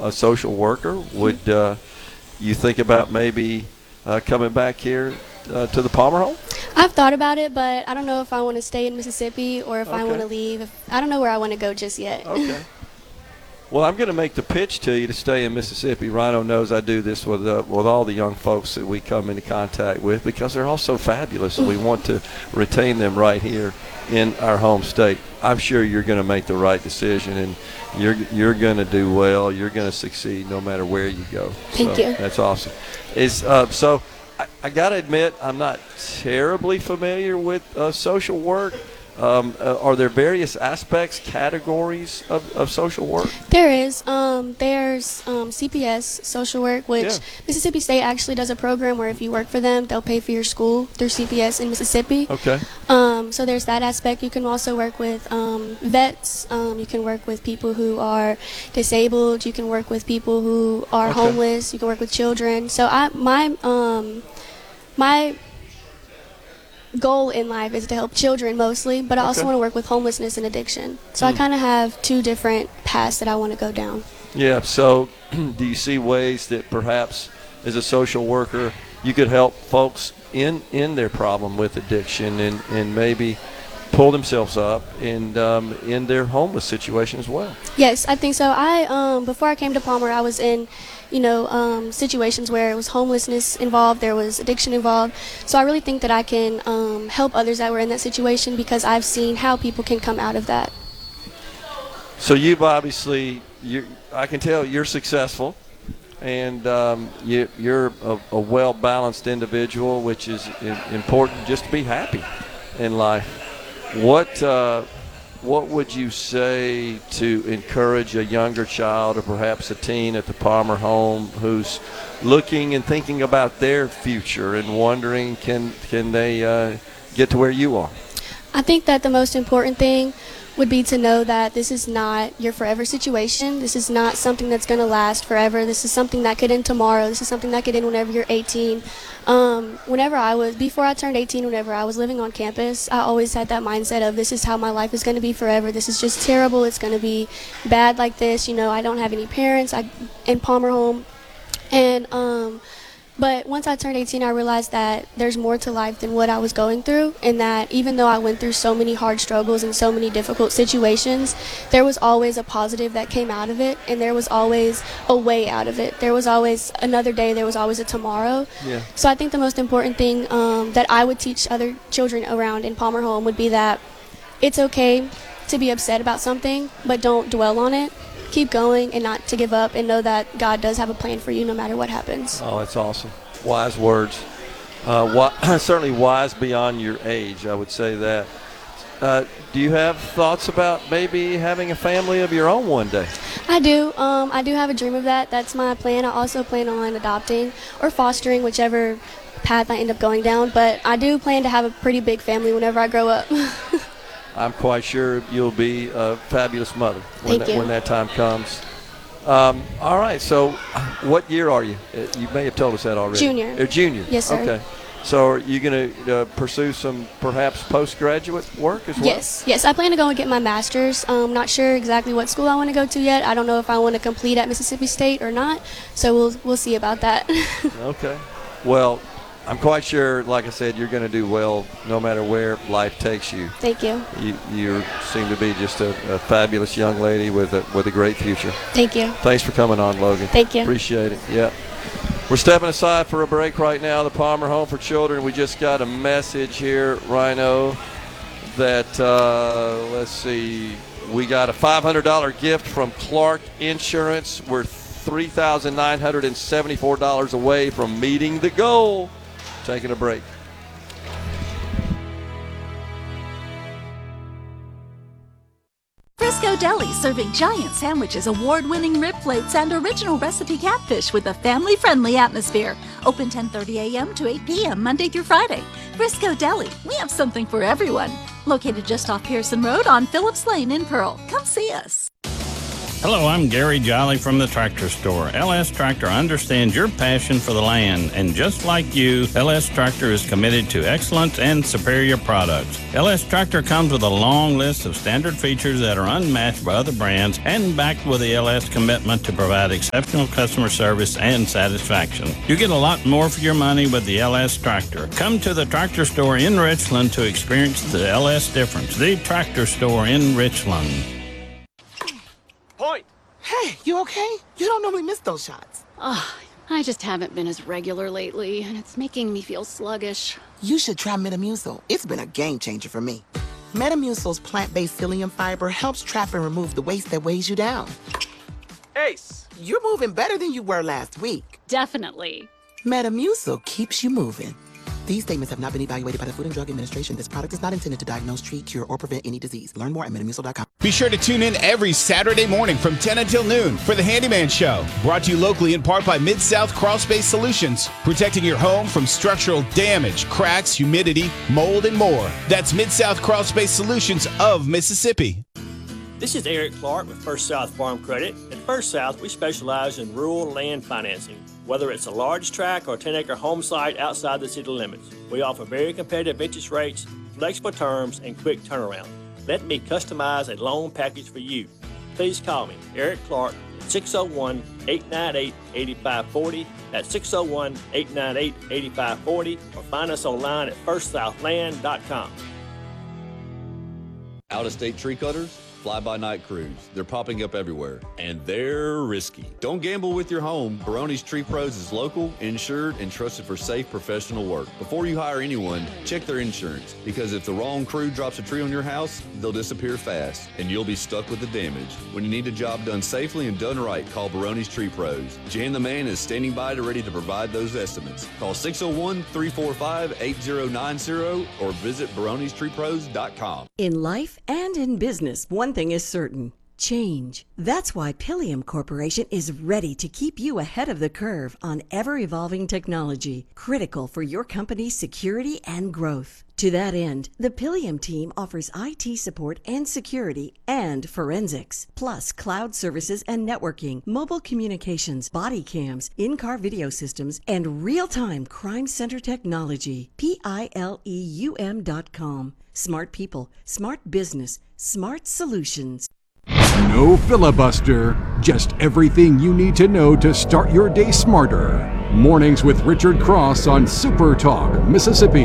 a social worker. Would you think about maybe coming back here to the Palmer home? I've thought about it, but I don't know if I want to stay in Mississippi or if I Okay. want to leave. I don't know where I want to go just yet. Okay. Well, I'm going to make the pitch to you to stay in Mississippi. Rhino knows I do this with all the young folks that we come into contact with because they're all so fabulous, and we want to retain them right here in our home state. I'm sure you're going to make the right decision, and you're going to do well. You're going to succeed no matter where you go. Thank you. That's awesome. I got to admit, I'm not terribly familiar with social work. Are there various aspects, categories of social work? There is. There's CPS, social work, which Mississippi State actually does a program where if you work for them, they'll pay for your school through CPS in Mississippi. Okay. So there's that aspect. You can also work with vets. You can work with people who are disabled. You can work with people who are homeless. You can work with children. So my goal in life is to help children mostly, but I also want to work with homelessness and addiction. So I kind of have two different paths that I want to go down. Yeah, so do you see ways that perhaps as a social worker you could help folks in their problem with addiction and maybe pull themselves up and in their homeless situation as well? Yes, I think so. Before I came to Palmer, I was in situations where it was homelessness involved, there was addiction involved. So I really think that I can help others that were in that situation because I've seen how people can come out of that. So you've obviously, I can tell you're successful, and you're a well-balanced individual, which is important just to be happy in life. What would you say to encourage a younger child or perhaps a teen at the Palmer home who's looking and thinking about their future and wondering can they get to where you are? I think that the most important thing would be to know that this is not your forever situation. This is not something that's going to last forever. This is something that could end tomorrow. This is something that could end whenever you're 18. Before I turned 18, whenever I was living on campus, I always had that mindset of this is how my life is going to be forever. This is just terrible. It's going to be bad like this. I don't have any parents in Palmer home. But once I turned 18, I realized that there's more to life than what I was going through, and that even though I went through so many hard struggles and so many difficult situations, there was always a positive that came out of it, and there was always a way out of it. There was always another day. There was always a tomorrow. Yeah. So I think the most important thing that I would teach other children around in Palmer home would be that it's okay to be upset about something, but don't dwell on it. Keep going and not to give up, and know that God does have a plan for you no matter what happens. Oh, that's awesome. Wise words. Certainly wise beyond your age, I would say that. Do you have thoughts about maybe having a family of your own one day? I do. I do have a dream of that. That's my plan. I also plan on adopting or fostering, whichever path I end up going down. But I do plan to have a pretty big family whenever I grow up. I'm quite sure you'll be a fabulous mother when that time comes. All right, so what year are you? You may have told us that already. Junior. Junior. Yes, sir. Okay. So are you going to pursue some perhaps postgraduate work as well? Yes. I plan to go and get my master's. Not sure exactly what school I want to go to yet. I don't know if I want to complete at Mississippi State or not. So we'll see about that. Okay. Well, I'm quite sure, like I said, you're going to do well no matter where life takes you. Thank you. You seem to be just a fabulous young lady with a great future. Thank you. Thanks for coming on, Logan. Thank you. Appreciate it. Yeah. We're stepping aside for a break right now. The Palmer Home for Children. We just got a message here, Rhino, that, let's see, we got a $500 gift from Clark Insurance. We're $3,974 away from meeting the goal. Taking a break. Frisco Deli, serving giant sandwiches, award-winning rib plates, and original recipe catfish with a family-friendly atmosphere. Open 10:30 a.m. to 8 p.m. Monday through Friday. Frisco Deli, we have something for everyone. Located just off Pearson Road on Phillips Lane in Pearl. Come see us. Hello, I'm Gary Jolly from the Tractor Store. LS Tractor understands your passion for the land, and just like you, LS Tractor is committed to excellence and superior products. LS Tractor comes with a long list of standard features that are unmatched by other brands and backed with the LS commitment to provide exceptional customer service and satisfaction. You get a lot more for your money with the LS Tractor. Come to the Tractor Store in Richland to experience the LS difference. The Tractor Store in Richland. Point. Hey, you okay? You don't normally miss those shots. I just haven't been as regular lately, and it's making me feel sluggish. You should try Metamucil. It's been a game changer for me. Metamucil's plant-based psyllium fiber helps trap and remove the waste that weighs you down. Ace. You're moving better than you were last week. Definitely. Metamucil keeps you moving. These statements have not been evaluated by the Food and Drug Administration. This product is not intended to diagnose, treat, cure, or prevent any disease. Learn more at Metamucil.com. Be sure to tune in every Saturday morning from 10 until noon for The Handyman Show. Brought to you locally in part by Mid-South Crawlspace Solutions. Protecting your home from structural damage, cracks, humidity, mold, and more. That's Mid-South Crawlspace Solutions of Mississippi. This is Eric Clark with First South Farm Credit. At First South, we specialize in rural land financing. Whether it's a large tract or 10-acre home site outside the city limits, we offer very competitive interest rates, flexible terms, and quick turnaround. Let me customize a loan package for you. Please call me, Eric Clark, at 601-898-8540. That's 601-898-8540, or find us online at firstsouthland.com. Out-of-state tree cutters? Fly-by-night crews. They're popping up everywhere, and they're risky. Don't gamble with your home. Baroni's Tree Pros is local, insured, and trusted for safe professional work. Before you hire anyone, check their insurance, because if the wrong crew drops a tree on your house, they'll disappear fast, and you'll be stuck with the damage. When you need a job done safely and done right, call Baroni's Tree Pros. Jan the Man is standing by to ready to provide those estimates. Call 601-345-8090 or visit baronistreepros.com. In life and in business, one thing is certain: change. That's why Pilium Corporation is ready to keep you ahead of the curve on ever-evolving technology, critical for your company's security and growth. To that end, the Pilium team offers IT support and security and forensics, plus cloud services and networking, mobile communications, body cams, in-car video systems, and real-time crime center technology. Pileum.com. Smart people, smart business, smart solutions. No filibuster, just everything you need to know to start your day smarter. Mornings with Richard Cross on Super Talk, Mississippi.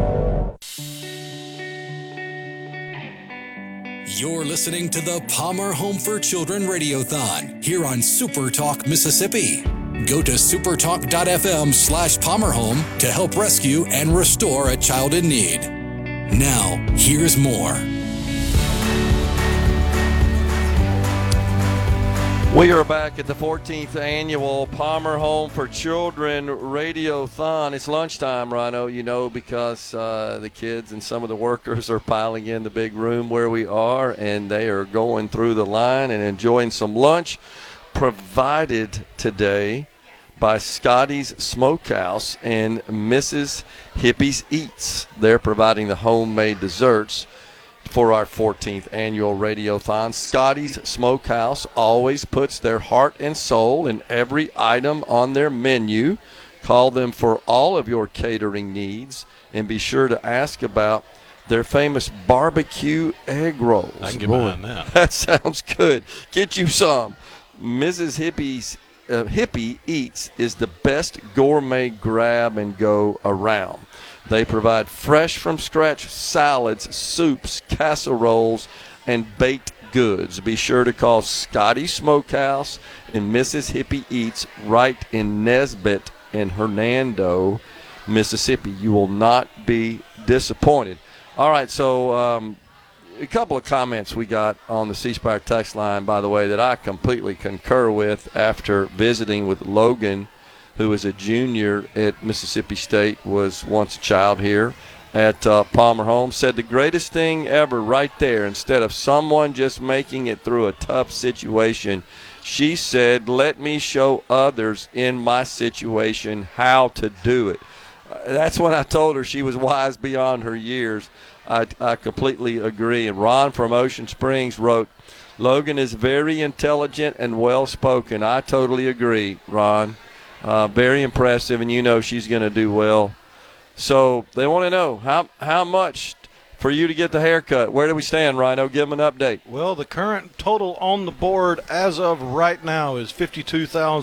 You're listening to the Palmer Home for Children Radiothon here on Super Talk, Mississippi. Go to supertalk.fm/PalmerHome to help rescue and restore a child in need. Now, here's more. We are back at the 14th annual Palmer Home for Children Radiothon. It's lunchtime, Rhino, because the kids and some of the workers are piling in the big room where we are, and they are going through the line and enjoying some lunch provided today by Scotty's Smokehouse and Mrs. Hippie's Eats. They're providing the homemade desserts for our 14th annual Radiothon. Scotty's Smokehouse always puts their heart and soul in every item on their menu. Call them for all of your catering needs, and be sure to ask about their famous barbecue egg rolls. I can get behind that. That sounds good. Get you some. Mrs. Hippie Eats is the best gourmet grab-and-go around. They provide fresh from scratch salads, soups, casseroles, and baked goods. Be sure to call Scotty Smokehouse and Mrs. Hippie Eats right in Nesbitt and Hernando, Mississippi. You will not be disappointed. All right, so a couple of comments we got on the C Spire text line, by the way, that I completely concur with after visiting with Logan, who is a junior at Mississippi State, was once a child here at Palmer Home. Said the greatest thing ever right there, instead of someone just making it through a tough situation, she said, let me show others in my situation how to do it. That's when I told her she was wise beyond her years. I completely agree. And Ron from Ocean Springs wrote, Logan is very intelligent and well-spoken. I totally agree, Ron. Very impressive, and you know she's going to do well. So they want to know how much for you to get the haircut. Where do we stand, Rhino? Give them an update. Well, the current total on the board as of right now is $52,000.